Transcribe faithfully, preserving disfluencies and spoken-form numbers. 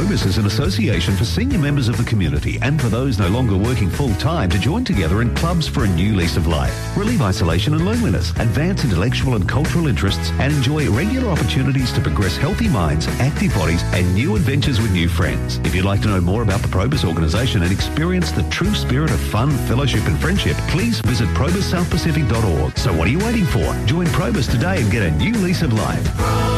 Probus is an association for senior members of the community and for those no longer working full-time to join together in clubs for a new lease of life. Relieve isolation and loneliness, advance intellectual and cultural interests, and enjoy regular opportunities to progress healthy minds, active bodies, and new adventures with new friends. If you'd like to know more about the Probus organisation and experience the true spirit of fun, fellowship and friendship, please visit probus south pacific dot org. So what are you waiting for? Join Probus today and get a new lease of life.